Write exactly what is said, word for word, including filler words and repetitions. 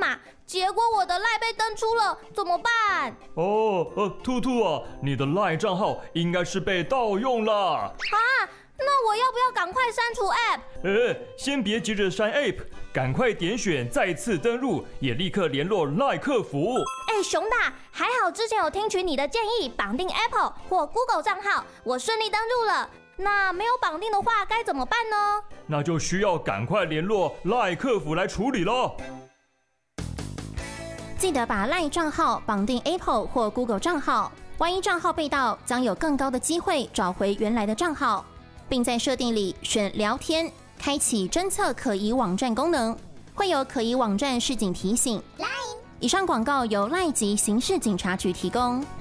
码，结果我的赖被登出了，怎么办？ 哦，呃，兔兔啊，你的赖账号应该是被盗用了。 啊，那我要不要赶快删除 App？ 呃，先别急着删 App， 赶快点选再次登录，也立刻联络赖客服。 哎，熊大，还好之前有听取你的建议，绑定 Apple 或 Google 账号，我顺利登录了。那没有绑定的话该怎么办呢？ 那就需要赶快联络赖客服来处理咯。 记得把赖账号绑定 Apple 或 Google 账号，万一账号被盗，将有更高的机会找回原来的账号，并在设定里选聊天，开启侦测可疑网站功能，会有可疑网站示警提醒。以上广告由赖及刑事警察局提供。